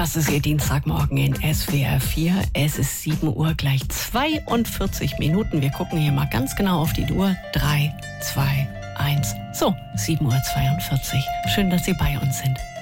Das ist Ihr Dienstagmorgen in SWR 4. Es ist 7 Uhr gleich 42 Minuten. Wir gucken hier mal ganz genau auf die Uhr. 3, 2, 1. So, 7:42 Uhr. Schön, dass Sie bei uns sind.